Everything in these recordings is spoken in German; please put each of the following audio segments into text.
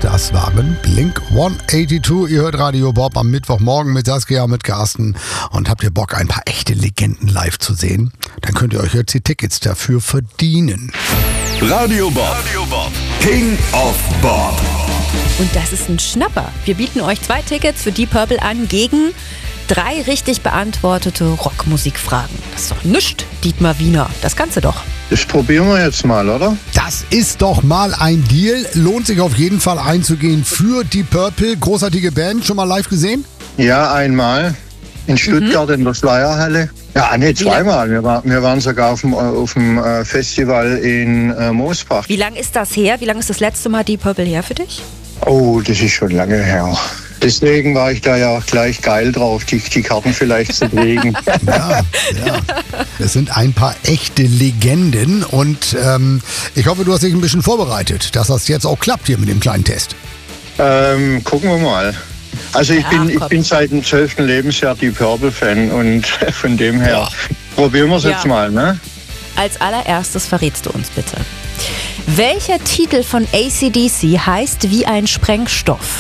das waren Blink 182. Ihr hört Radio Bob am Mittwochmorgen mit Saskia, mit Carsten. Und habt ihr Bock, ein paar echte Legenden live zu sehen? Dann könnt ihr euch jetzt die Tickets dafür verdienen. Radio Bob, King of Bob. Und das ist ein Schnapper. Wir bieten euch 2 Tickets für Deep Purple an gegen 3 richtig beantwortete Rockmusikfragen. Das ist doch nichts, Dietmar Wiener. Das kannst du doch. Das probieren wir jetzt mal, oder? Das ist doch mal ein Deal. Lohnt sich auf jeden Fall einzugehen für Deep Purple. Großartige Band. Schon mal live gesehen? Ja, einmal. In Stuttgart in der Schleierhalle. Ja, nee, zweimal. Wir waren sogar auf dem Festival in Moosbach. Wie lange ist das her? Wie lange ist das letzte Mal Deep Purple her für dich? Oh, das ist schon lange her. Deswegen war ich da ja auch gleich geil drauf, die Karten vielleicht zu kriegen. Ja. Das sind ein paar echte Legenden und ich hoffe, du hast dich ein bisschen vorbereitet, dass das jetzt auch klappt hier mit dem kleinen Test. Gucken wir mal. Also ich bin seit dem 12. Lebensjahr Deep Purple-Fan und von dem her probieren wir es jetzt mal, ne? Als allererstes verrätst du uns bitte. Welcher Titel von AC/DC heißt wie ein Sprengstoff?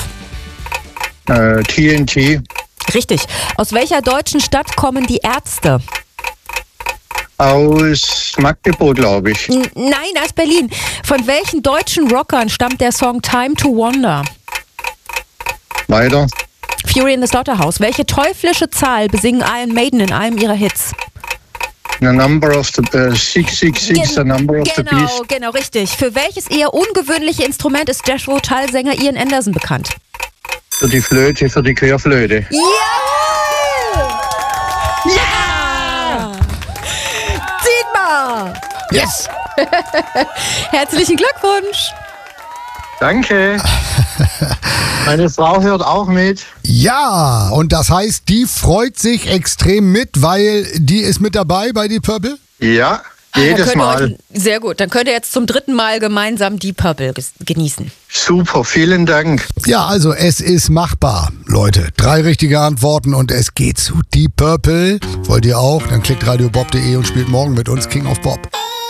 TNT. Richtig. Aus welcher deutschen Stadt kommen die Ärzte? Aus Magdeburg, glaube ich. Nein, aus Berlin. Von welchen deutschen Rockern stammt der Song Time to Wonder? Weiter. Fury in the Slaughterhouse. Welche teuflische Zahl besingen Iron Maiden in einem ihrer Hits? The number of the 666, the number of the beast. Genau, richtig. Für welches eher ungewöhnliche Instrument ist Jethro Tull-Sänger Ian Anderson bekannt? Für die Flöte, für die Querflöte. Ja! Ja! Dietmar! Yes! Herzlichen Glückwunsch! Danke. Meine Frau hört auch mit. Ja, und das heißt, die freut sich extrem mit, weil die ist mit dabei bei Deep Purple? Ja, jedes Mal. Sehr gut, dann könnt ihr jetzt zum 3. Mal gemeinsam Deep Purple genießen. Super, vielen Dank. Ja, also es ist machbar, Leute. 3 richtige Antworten und es geht zu Deep Purple. Wollt ihr auch? Dann klickt radiobob.de und spielt morgen mit uns King of Bob.